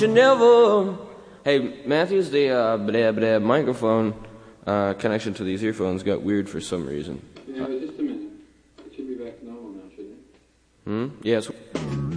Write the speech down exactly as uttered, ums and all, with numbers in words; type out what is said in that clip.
Never. Hey, Matthews, the uh, blah, blah, microphone uh, connection to these earphones got weird for some reason. Yeah, just a minute. It should be back to normal now, shouldn't it? Hmm? Yes.